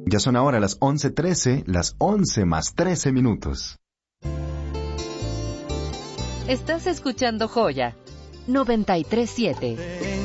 Ya son ahora las 11:13, las 11 más 13 minutos. Estás escuchando Joya 93.7.